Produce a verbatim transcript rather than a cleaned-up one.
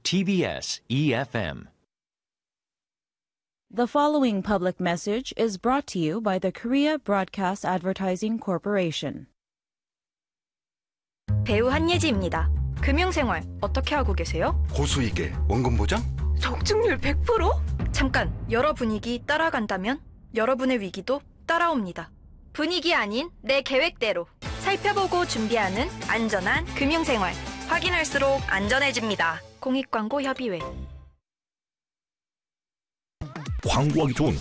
T B S E F M. The following public message is brought to you by the Korea Broadcast Advertising Corporation. 배우 한예지입니다. 금융생활 어떻게 하고 계세요? 고수익에 원금 보장? 적중률 백 퍼센트? 잠깐, 여러 분위기 따라간다면 여러분의 위기도 따라옵니다. 분위기 아닌 내 계획대로 살펴보고 준비하는 안전한 금융생활. 확인할수록 안전해집니다. 공익광고협의회. 광고하기 좋은